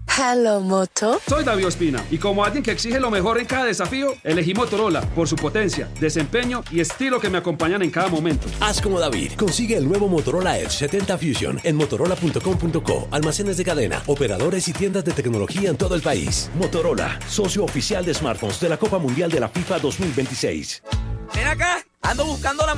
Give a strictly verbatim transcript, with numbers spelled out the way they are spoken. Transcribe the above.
Hello, Moto. Soy David Ospina y como alguien que exige lo mejor en cada desafío, elegí Motorola por su potencia, desempeño y estilo que me acompañan en cada momento. Haz como David. Consigue el nuevo Motorola Edge setenta Fusion en motorola punto com punto co, almacenes de cadena, operadores y tiendas de tecnología en todo el país. Motorola, socio oficial de smartphones de la Copa Mundial de la FIFA dos mil veintiséis. Ven acá, ando buscando la